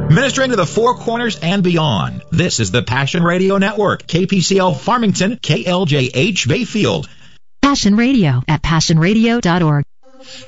Ministering to the Four Corners and beyond. This is the Passion Radio Network, KPCL Farmington, KLJH Bayfield. Passion Radio at passionradio.org.